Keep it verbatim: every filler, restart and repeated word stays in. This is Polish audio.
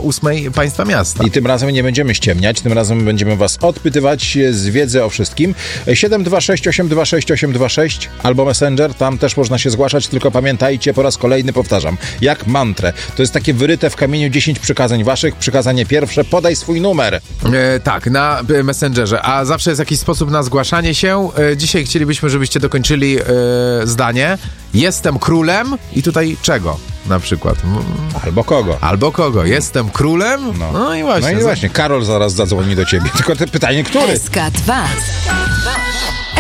ósmej państwa miasta. I tym razem nie będziemy ściemniać, tym razem będziemy was odpytywać z wiedzy o wszystkim. siedem dwa sześć osiem dwa sześć osiem dwa sześć albo Messenger, tam też można się zgłaszać, tylko pamiętajcie, po raz kolejny powtarzam, jak mantrę. To jest takie wyryte w kamieniu dziesięć przykazań waszych. Przykazanie pierwsze, podaj swój numer. E, tak, na Messengerze. A zawsze jest jakiś sposób na zgłaszanie się. E, dzisiaj chcielibyśmy, żebyście dokończyli e, zdanie. Jestem królem i tutaj czego na przykład? Albo kogo. Albo kogo. Jestem królem? No, no i właśnie. No i właśnie. Karol zaraz zadzwoni do ciebie. Tylko to pytanie, który? S K dwa.